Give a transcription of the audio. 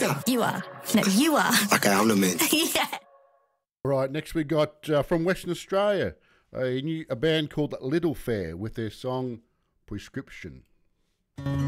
mentor. You are. No, you are. Okay, I'm the mentor. Yeah. All right, next we got from Western Australia, a band called Little Fair with their song Prescription.